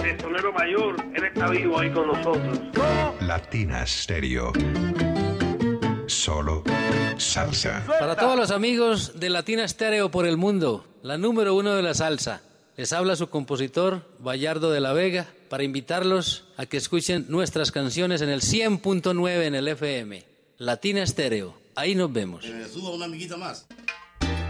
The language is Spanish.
el sonero mayor, él está vivo ahí con nosotros. Latina Stereo. Solo salsa. Para todos los amigos de Latina Stereo por el mundo, la número 1 de la salsa. Les habla su compositor, Bayardo de la Vega, para invitarlos a que escuchen nuestras canciones en el 100.9 en el FM. Latina Stereo. Ahí nos vemos. Que me suba una amiguita más.